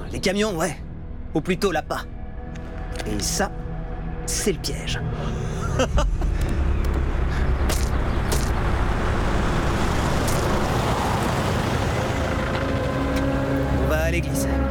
les camions, ouais. Ou plutôt l'appât. Et ça, c'est le piège. On va à l'église.